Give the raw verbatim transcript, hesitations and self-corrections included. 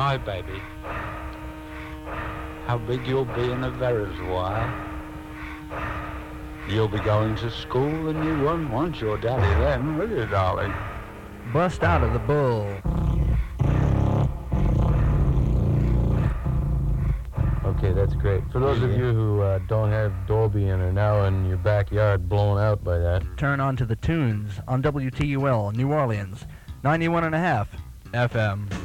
my baby. How big you'll be in a very while. You'll be going to school and you won't want your daddy then, will you, darling? Bust out of the bull. Okay, that's great. For those of you who uh, don't have Dolby and are now in your backyard blown out by that, turn on to the tunes on W T U L New Orleans, ninety-one and a half F M.